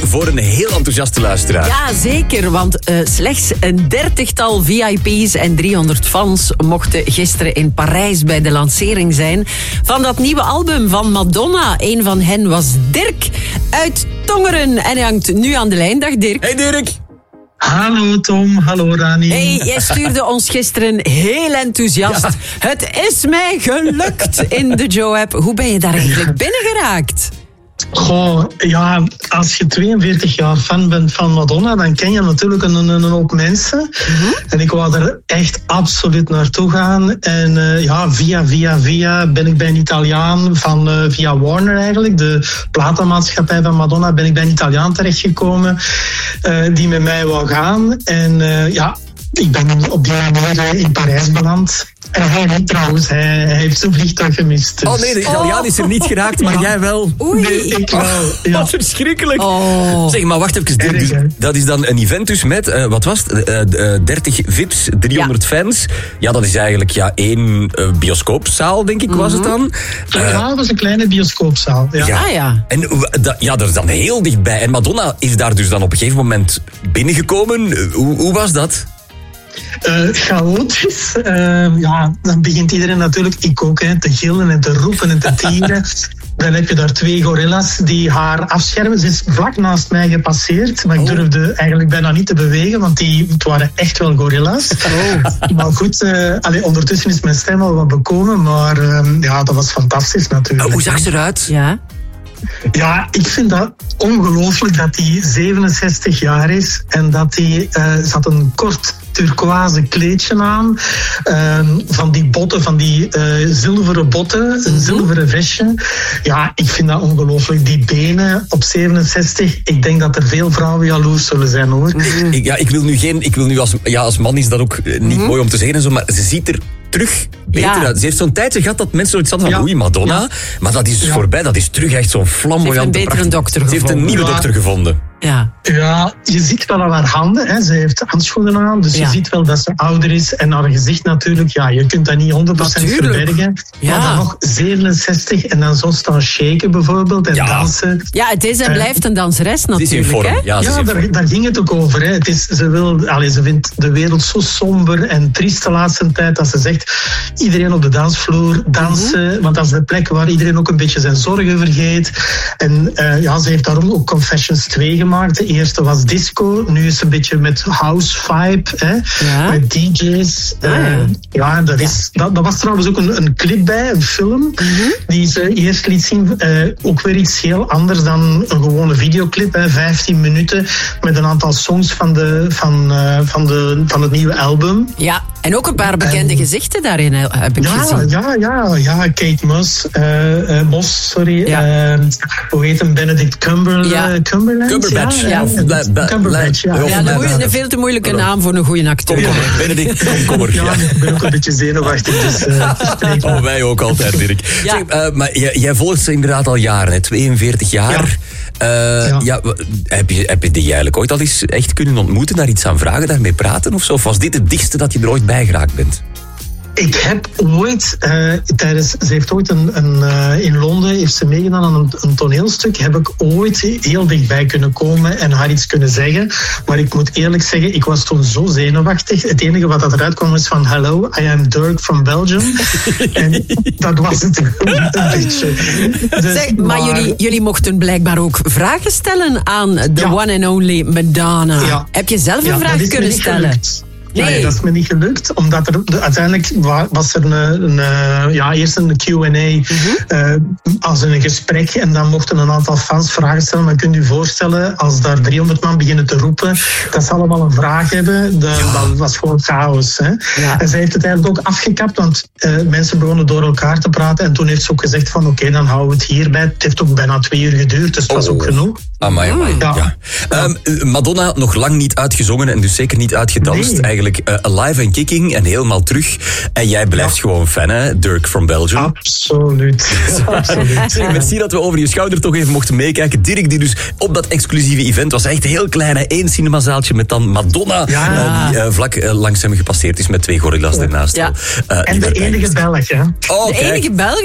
voor een heel enthousiaste luisteraar. Ja, zeker, want slechts een 30-tal VIP's en 300 fans mochten gisteren in Parijs bij de lancering zijn van dat nieuwe album van Madonna. Een van hen was Dirk uit Tongeren en hij hangt nu aan de lijn. Dag Dirk. Hey Dirk. Hallo Tom, hallo Rani. Hey, jij stuurde ons gisteren heel enthousiast. Ja. Het is mij gelukt in de Joe-app. Hoe ben je daar eigenlijk binnengeraakt? Goh, ja, als je 42 jaar fan bent van Madonna, dan ken je natuurlijk een hoop mensen. Mm-hmm. En ik wou er echt absoluut naartoe gaan. En via ben ik bij een Italiaan via Warner eigenlijk, de platenmaatschappij van Madonna, ben ik bij een Italiaan terechtgekomen die met mij wou gaan. En ik ben op die manier in Parijs beland. En hij niet trouwens, hij heeft zijn vliegtuig gemist. Dus. Oh nee, de Italiaan is er niet geraakt, maar jij wel. Oei. Nee, ik wel. Ja. Wat verschrikkelijk. Oh. Zeg, maar wacht even. Dus, dat is dan een event dus met, wat was het? 30 VIP's, 300 fans. Ja, dat is eigenlijk één bioscoopzaal, denk ik, was het dan. Dat was een kleine bioscoopzaal. Ja. En dat is dan heel dichtbij. En Madonna is daar dus dan op een gegeven moment binnengekomen. Hoe was dat? Chaotisch. Dan begint iedereen natuurlijk, ik ook, te gillen en te roepen en te tieren. Dan heb je daar 2 gorillas die haar afschermen. Ze is vlak naast mij gepasseerd, maar ik durfde eigenlijk bijna niet te bewegen, want het waren echt wel gorillas. Maar goed, ondertussen is mijn stem al wat bekomen, maar dat was fantastisch natuurlijk. Hoe zag ze eruit? Ja, ik vind dat ongelooflijk dat hij 67 jaar is en dat hij zat een kort turquoise kleedje aan, van die botten, van die zilveren botten, een zilveren vestje. Ja, ik vind dat ongelooflijk. Die benen op 67, ik denk dat er veel vrouwen jaloers zullen zijn, hoor. Ik wil nu als man is dat ook niet mooi om te zeggen en zo, maar ze ziet er terug beter uit. Ze heeft zo'n tijdje gehad dat mensen zoiets hadden van oei, Madonna. Ja. Maar dat is dus voorbij. Dat is terug echt zo'n flamboyante pracht. Ze heeft een nieuwe dokter gevonden. Ja, je ziet wel aan haar handen. Hè. Ze heeft handschoenen aan, dus je ziet wel dat ze ouder is. En haar gezicht natuurlijk, je kunt dat niet 100% verbergen. Ja. Maar dan nog 67 en dan zo staan shaken bijvoorbeeld en dansen. Ja, het is en blijft een danseres natuurlijk. Ze is in vorm. Hè? Daar ging het ook over. Hè. Ze vindt de wereld zo somber en triest de laatste tijd dat ze zegt, iedereen op de dansvloer dansen, want dat is de plek waar iedereen ook een beetje zijn zorgen vergeet. En ze heeft daarom ook Confessions 2 gemaakt. De eerste was disco, nu is het een beetje met house vibe, hè? Met DJ's. Dat was trouwens ook een clip bij, een film, die ze eerst liet zien. Ook weer iets heel anders dan een gewone videoclip, 15 minuten, met een aantal songs van het nieuwe album. Ja, en ook een paar bekende gezichten daarin heb ik gezien. Ja, Kate Moss, hoe heet hem? Benedict Cumberland? Cumberbatch. Cumberbatch, een veel te moeilijke naam voor een goede acteur. Benedict, kom ik ben ook een beetje zenuwachtig, dus wij ook altijd, Dirk. Ja. Zeg, maar jij volgt ze inderdaad al jaren, hè? 42 jaar. Heb je die eigenlijk ooit al eens echt kunnen ontmoeten, daar iets aan vragen, daarmee praten of zo? Of was dit het dichtste dat je er ooit bij geraakt bent? Ik heb ooit, ze heeft ooit in Londen heeft ze meegedaan aan een toneelstuk, heb ik ooit heel dichtbij kunnen komen en haar iets kunnen zeggen. Maar ik moet eerlijk zeggen, ik was toen zo zenuwachtig. Het enige wat eruit kwam was van hello, I am Dirk from Belgium. En dat was het een beetje. Dus, maar jullie mochten blijkbaar ook vragen stellen aan de one and only Madonna. Ja. Heb je zelf een vraag kunnen stellen? Gelukt. Nee, dat is me niet gelukt, omdat uiteindelijk was er eerst een Q&A als een gesprek en dan mochten een aantal fans vragen stellen. Maar kunt u voorstellen, als daar 300 man beginnen te roepen, dat ze allemaal een vraag hebben, dat was gewoon chaos. Hè? Ja. En zij heeft het eigenlijk ook afgekapt, want mensen begonnen door elkaar te praten en toen heeft ze ook gezegd van oké, dan houden we het hierbij. Het heeft ook bijna 2 uur geduurd, dus het was ook genoeg. Amai. Madonna nog lang niet uitgezongen en dus zeker niet uitgedanst. Nee. Eigenlijk alive and kicking en helemaal terug. En jij blijft gewoon fan, hè? Dirk from Belgium. Absoluut. Merci dat we over je schouder toch even mochten meekijken. Dirk, die dus op dat exclusieve event was, echt heel klein, hè? 1 cinemazaaltje met dan Madonna, die vlak langs hem gepasseerd is met 2 gorillas ernaast. En de enige Belg, hè? De enige Belg?